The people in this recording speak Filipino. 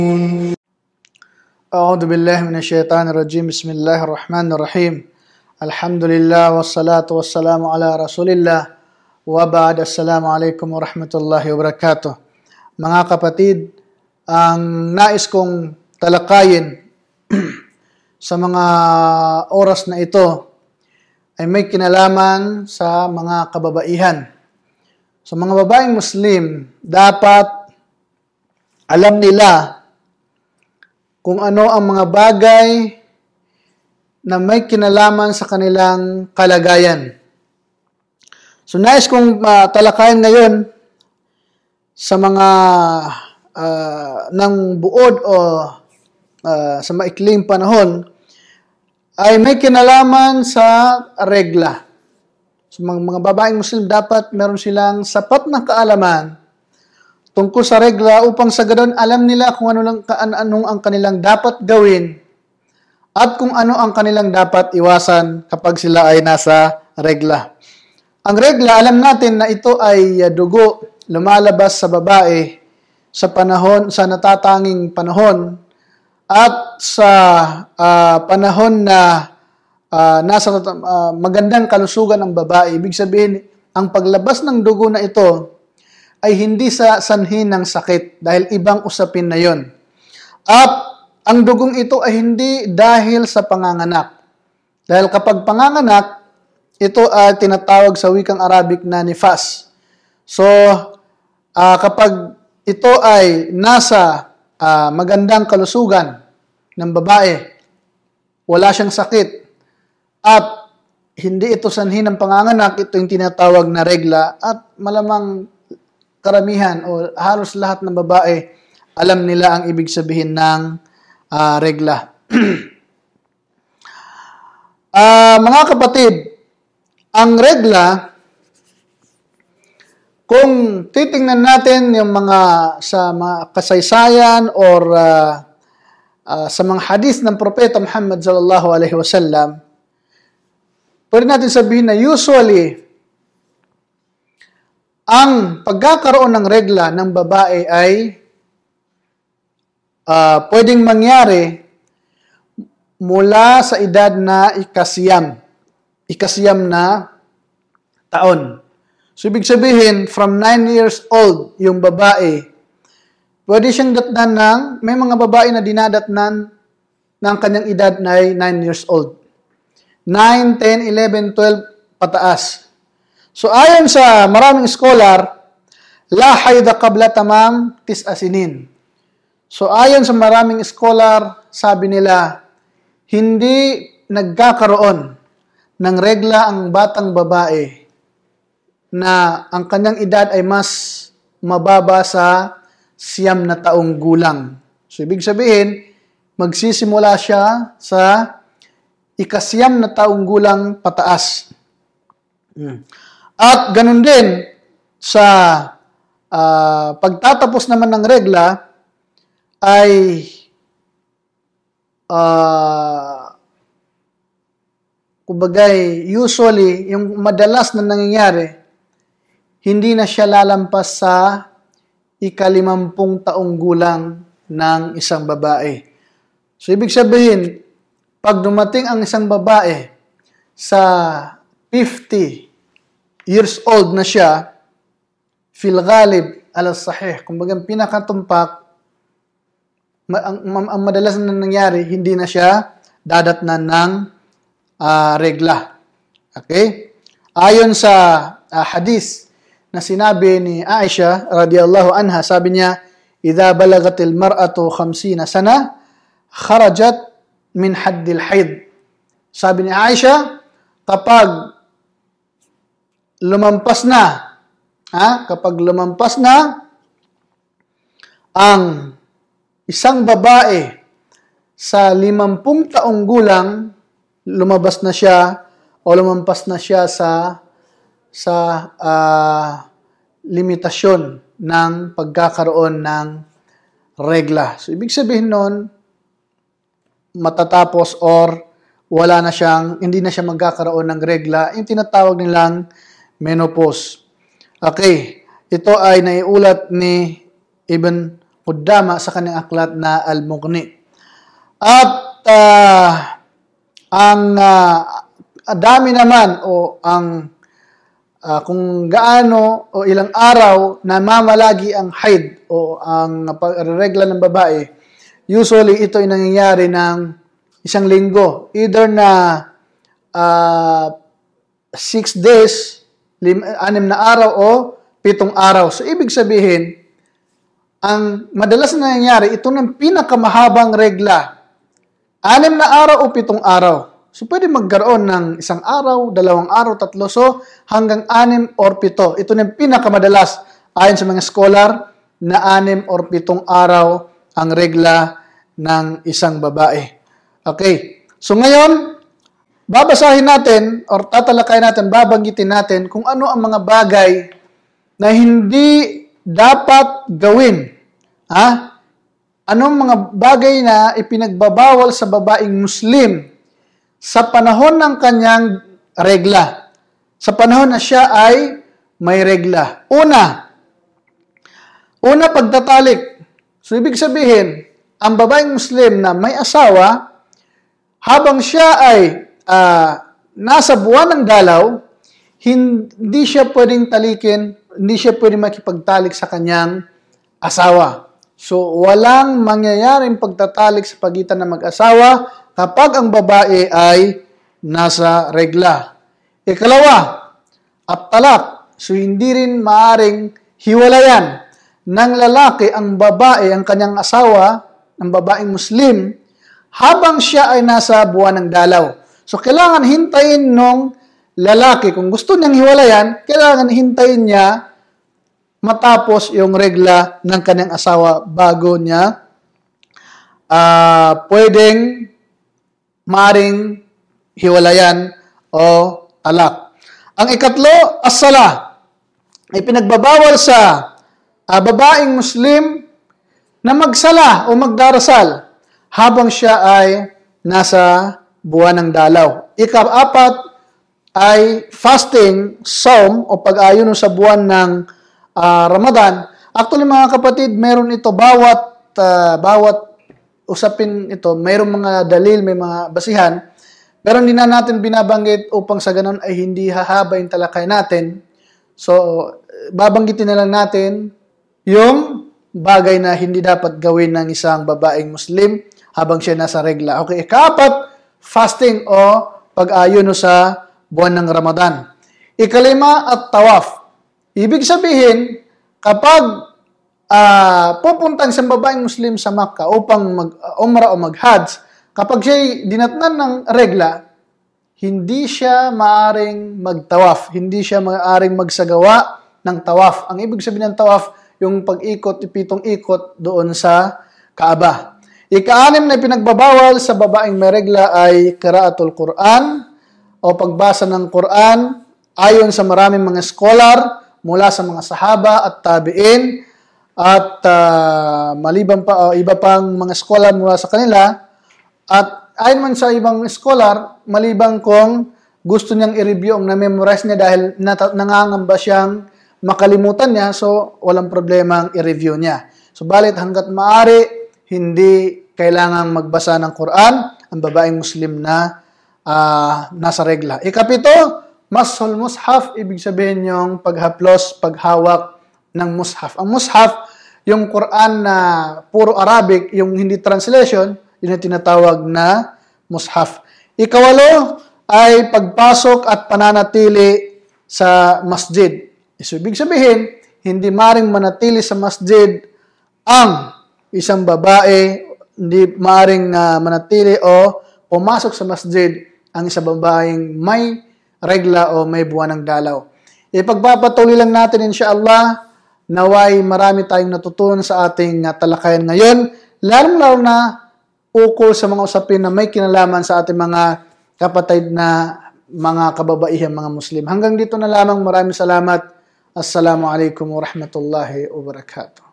أعوذ بالله من الشيطان الرجيم بسم الله الرحمن الرحيم الحمد لله والصلاة والسلام على رسول الله وبعد السلام عليكم ورحمة الله وبركاته. Mga kapatid, ang nais kong talakayin sa mga oras na ito ay may kinalaman sa mga kababaihan. Sa mga babaeng Muslim, dapat alam nila kung ano ang mga bagay na may kinalaman sa kanilang kalagayan. So nais kong talakayin ngayon sa mga ng buod o sa maikling panahon ay may kinalaman sa regla. So mga babaeng Muslim dapat meron silang sapat na kaalaman tungkol sa regla upang sa ganon alam nila kung anong ang kanilang dapat gawin at kung ano ang kanilang dapat iwasan kapag sila ay nasa regla. Ang regla, alam natin na ito ay dugo lumalabas sa babae sa natatanging panahon at sa panahon na nasa magandang kalusugan ng babae. Ibig sabihin, ang paglabas ng dugo na ito ay hindi sa sanhi ng sakit dahil ibang usapin na yon. At ang dugong ito ay hindi dahil sa panganganak. Dahil kapag panganganak, ito ay tinatawag sa wikang Arabic na nifas. So, kapag ito ay nasa magandang kalusugan ng babae, wala siyang sakit, at hindi ito sanhi ng panganganak, ito yung tinatawag na regla, at malamang karamihan o halos lahat ng babae alam nila ang ibig sabihin ng regla. Mga kapatid, ang regla, kung titingnan natin yung sa mga kasaysayan or sa mga hadith ng Propeta Muhammad sallallahu alaihi wasallam, pwede natin sabihin na usually ang pagkakaroon ng regla ng babae ay pwedeng mangyari mula sa edad na ikasiyam na taon. So, ibig sabihin, from 9 years old, yung babae, pwede siyang datnan may mga babae na dinadatnan ng kanyang edad na ay 9 years old. 9, 10, 11, 12, pataas. So, ayon sa maraming scholar, la hayda qabla tamam 9 sinin. So, ayon sa maraming scholar, sabi nila, hindi nagkakaroon ng regla ang batang babae na ang kanyang edad ay mas mababa sa 9 na taong gulang. So, ibig sabihin, magsisimula siya sa ikasiyam na taong gulang pataas. At ganun din, sa pagtatapos naman ng regla, ay kumbagay, usually, yung madalas na nangyayari, hindi na siya lalampas sa 50 taong gulang ng isang babae. So, ibig sabihin, pag dumating ang isang babae sa 50 years old na siya, fil ghalib ala sahih, kumbaga pinakatumpak, ang madalas na nangyari, hindi na siya dadatnan ng regla. Okay? Ayon sa hadith na sinabi ni Aisha radhiyallahu anha, sabi niya, "Idza balagatil mar'atu 50 sana, kharajat min haddil haid." Sabi ni Aisha, kapag lumampas na ang isang babae sa 50 taong gulang, lumampas na siya sa limitasyon ng pagkakaroon ng regla. So, ibig sabihin nun, matatapos or hindi na siya magkakaroon ng regla, yung tinatawag nilang menopause. Okay, ito ay naiulat ni Ibn Qudama sa kanyang aklat na Al-Mughni. At ang dami naman o ang kung gaano o ilang araw na mamalagi ang haid o ang regla ng babae, usually ito ay nangyayari ng 1 linggo. Either na 6 days, 6 na araw o 7 araw. So, ibig sabihin, ang madalas na nangyayari, ito ng pinakamahabang regla. 6 na araw o 7 araw. So, pwede magkaroon ng 1 araw, 2 araw, 3. So, hanggang 6 or 7. Ito ng pinakamadalas ayon sa mga scholar na 6 or 7 araw ang regla ng isang babae. Okay. So, ngayon, babasahin natin or tatalakayin natin, babanggitin natin kung ano ang mga bagay na hindi dapat gawin. Anong mga bagay na ipinagbabawal sa babaeng Muslim sa panahon ng kanyang regla. Sa panahon na siya ay may regla. Una, pagtatalik. So, ibig sabihin, ang babaeng Muslim na may asawa, habang siya ay nasa buwan ng dalaw, hindi siya pwedeng talikin, hindi siya pwedeng makipagtalik sa kanyang asawa. So, walang mangyayaring pagtatalik sa pagitan ng mag-asawa kapag ang babae ay nasa regla. Ikalawa, at-talak. So, hindi rin maaring hiwalayan ng lalaki ang babae, ang kanyang asawa, ng babaeng Muslim, habang siya ay nasa buwan ng dalaw. So, kailangan hintayin nung lalaki. Kung gusto niyang hiwalayan, kailangan hintayin niya matapos yung regla ng kanyang asawa bago niya pwedeng maaring hiwalayan o talak. Ang ikatlo, as-sala. Ipinagbabawal sa babaeng Muslim na magsala o magdarasal habang siya ay nasa buwan ng dalaw. Ika-4 ay fasting, saum o pag-ayuno sa buwan ng Ramadan. Actually mga kapatid, meron ito bawat usapin ito, mayroong mga dalil, may mga basihan, pero hindi na natin binabanggit upang sa ganun ay hindi hahaba yung talakay natin. So, babanggitin na lang natin yung bagay na hindi dapat gawin ng isang babaeng Muslim habang siya nasa regla. Okay, ika-4, fasting o pag-ayuno sa buwan ng Ramadan. Ika-5, at tawaf. Ibig sabihin, kapag pupunta isang babaeng Muslim sa Makkah upang mag-umrah o mag-hajj, kapag siya'y dinatnan ng regla, hindi siya maaring magtawaf, hindi siya maaring magsagawa ng tawaf. Ang ibig sabihin ng tawaf, yung pag-ikot, 7 ikot doon sa Kaaba. Ika-6 na pinagbabawal sa babaeng may regla ay qiraatul Quran o pagbasa ng Quran ayon sa maraming mga scholar mula sa mga sahaba at tabi'in at maliban pa iba pang mga scholar mula sa kanila at ayon man sa ibang scholar maliban kung gusto niyang i-review ang na-memorize niya dahil nangangamba siyang makalimutan niya, so walang problemang i-review niya. So balit hanggat maaari hindi kailangang magbasa ng Quran ang babaeng Muslim na nasa regla. Ika-7, mashul mushaf, ibig sabihin yung paghaplos, paghawak ng mushaf. Ang mushaf, yung Quran na puro Arabic, yung hindi translation, yun ang tinatawag na mushaf. Ika-8 ay pagpasok at pananatili sa masjid. So, ibig sabihin, hindi maring manatili sa masjid ang isang babae, hindi maring manatili o pumasok sa masjid ang isang babaeng may regla o may buwan ng dalaw. Ipagpapatuloy lang natin insyaAllah, naway marami tayong natutunan sa ating talakayan ngayon, lalong-lalo na ukol sa mga usapin na may kinalaman sa ating mga kapatid na mga kababaihan, mga Muslim. Hanggang dito na lamang, maraming salamat. Assalamualaikum warahmatullahi wabarakatuh.